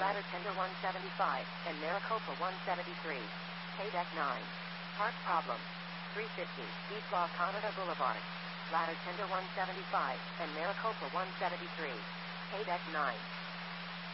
Ladder Tender 175, and Maricopa 173. Paydeck 9. Park problem. 350, East La Canada Boulevard. Ladder Tender 175, and Maricopa 173. Paydeck 9.